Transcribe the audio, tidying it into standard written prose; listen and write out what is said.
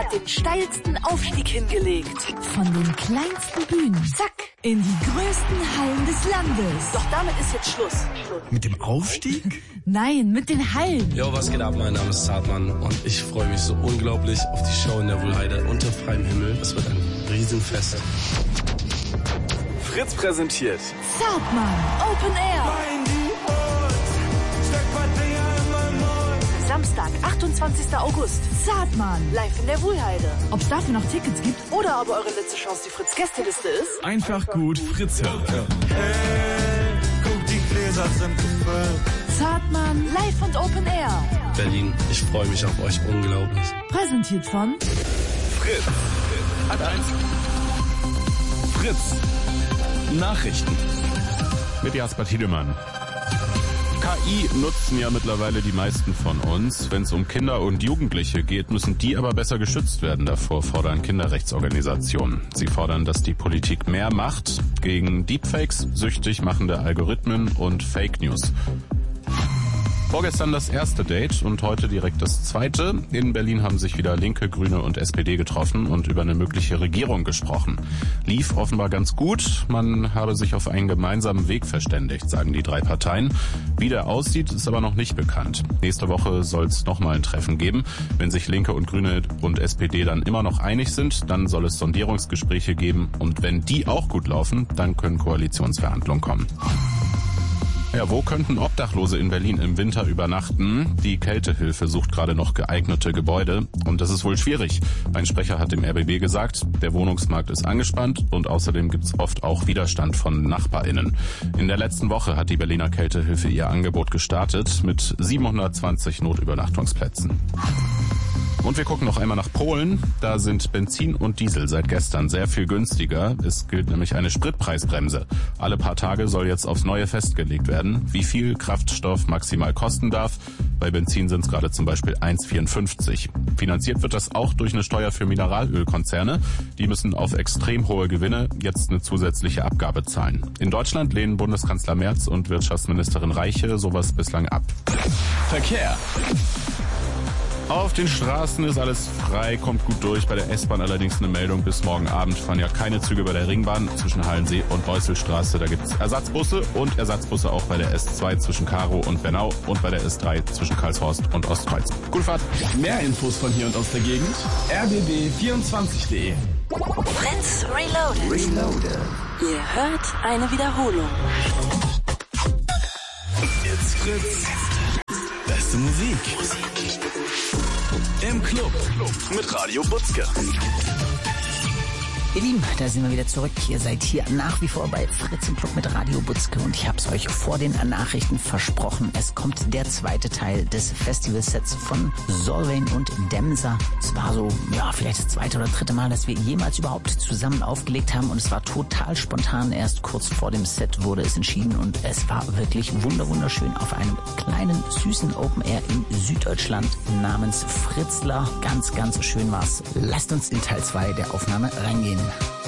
hat den steilsten Aufstieg hingelegt. Von den kleinsten Bühnen, zack, in die größten Hallen des Landes. Doch damit ist jetzt Schluss. Mit dem Aufstieg? Nein, mit den Hallen. Jo, was geht ab? Mein Name ist Zartmann und ich freue mich so unglaublich auf die Show in der Wuhlheide unter freiem Himmel. Es wird ein Riesenfest. Fritz präsentiert Zartmann, Open Air. Samstag, 28. August. Zartmann. Live in der Wuhlheide. Ob es dafür noch Tickets gibt? Oder ob eure letzte Chance die Fritz-Gästeliste ist? Einfach gut Fritz hören. Hey, guck, die Gläser sind gefüllt. Zartmann, Live und Open Air. Berlin, ich freue mich auf euch unglaublich. präsentiert von Fritz. Hat eins. Fritz. Nachrichten. Mit Jasper Tiedemann. KI nutzen ja mittlerweile die meisten von uns. Wenn es um Kinder und Jugendliche geht, müssen die aber besser geschützt werden. Davor fordern Kinderrechtsorganisationen. Sie fordern, dass die Politik mehr macht gegen Deepfakes, süchtig machende Algorithmen und Fake News. Vorgestern das erste Date und heute direkt das zweite. In Berlin haben sich wieder Linke, Grüne und SPD getroffen und über eine mögliche Regierung gesprochen. Lief offenbar ganz gut. Man habe sich auf einen gemeinsamen Weg verständigt, sagen die drei Parteien. Wie der aussieht, ist aber noch nicht bekannt. Nächste Woche soll es nochmal ein Treffen geben. Wenn sich Linke und Grüne und SPD dann immer noch einig sind, dann soll es Sondierungsgespräche geben. Und wenn die auch gut laufen, dann können Koalitionsverhandlungen kommen. Ja, wo könnten Obdachlose in Berlin im Winter übernachten? Die Kältehilfe sucht gerade noch geeignete Gebäude und das ist wohl schwierig. Ein Sprecher hat dem RBB gesagt, der Wohnungsmarkt ist angespannt und außerdem gibt's oft auch Widerstand von NachbarInnen. In der letzten Woche hat die Berliner Kältehilfe ihr Angebot gestartet mit 720 Notübernachtungsplätzen. Und wir gucken noch einmal nach Polen. Da sind Benzin und Diesel seit gestern sehr viel günstiger. Es gilt nämlich eine Spritpreisbremse. Alle paar Tage soll jetzt aufs Neue festgelegt werden, wie viel Kraftstoff maximal kosten darf. Bei Benzin sind es gerade zum Beispiel 1,54. Finanziert wird das auch durch eine Steuer für Mineralölkonzerne. Die müssen auf extrem hohe Gewinne jetzt eine zusätzliche Abgabe zahlen. In Deutschland lehnen Bundeskanzler Merz und Wirtschaftsministerin Reiche sowas bislang ab. Verkehr. Auf den Straßen ist alles frei, kommt gut durch. Bei der S-Bahn allerdings eine Meldung. Bis morgen Abend fahren ja keine Züge bei der Ringbahn zwischen Hallensee und Beusselstraße. Da gibt's Ersatzbusse und Ersatzbusse auch bei der S2 zwischen Karow und Bernau und bei der S3 zwischen Karlshorst und Ostkreuz. Gute Fahrt. Mehr Infos von hier und aus der Gegend. rbb24.de. Fritz Reloaded. Ihr hört eine Wiederholung. It's Fritz. Beste Musik. Im Club mit Radio Butzke. Ihr Lieben, da sind wir wieder zurück. Ihr seid hier nach wie vor bei Fritz im Club mit Radio Butzke und ich habe es euch vor den Nachrichten versprochen. Es kommt der zweite Teil des Festivalsets von Solveig und Demser. Es war so, ja, vielleicht das zweite oder dritte Mal, dass wir jemals überhaupt zusammen aufgelegt haben und es war total spontan. Erst kurz vor dem Set wurde es entschieden und es war wirklich wunderschön auf einem kleinen, süßen Open Air in Süddeutschland namens Fritzlar. Ganz schön war's. Lasst uns in Teil 2 der Aufnahme reingehen.